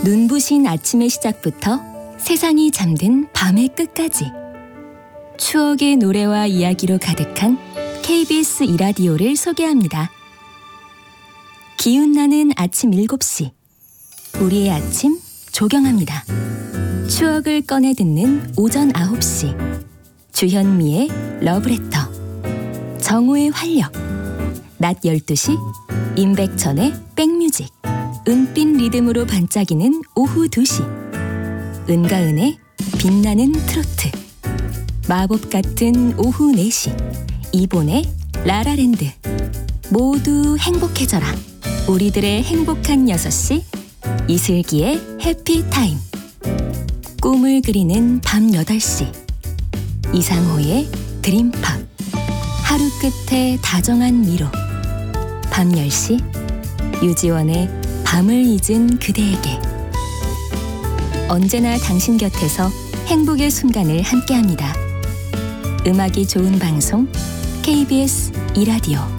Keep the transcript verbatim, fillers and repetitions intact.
눈부신 아침의 시작부터 세상이 잠든 밤의 끝까지 추억의 노래와 이야기로 가득한 케이비에스 이라디오를 소개합니다. 기운나는 아침 일곱 시 우리의 아침 조경합니다. 추억을 꺼내 듣는 오전 아홉 시 주현미의 러브레터, 정우의 활력, 낮 열두 시 임백천의 백뮤직, 은빛 리듬으로 반짝이는 오후 두 시 은가은의 빛나는 트로트, 마법 같은 오후 네 시 이본의 라라랜드. 모두 행복해져라. 우리들의 행복한 여섯 시 이슬기의 해피타임. 꿈을 그리는 밤 여덟 시 이상호의 드림팝. 하루 끝에 다정한 위로. 밤 열 시 유지원의 밤을 잊은 그대에게. 언제나 당신 곁에서 행복의 순간을 함께합니다. 음악이 좋은 방송 케이비에스 이라디오.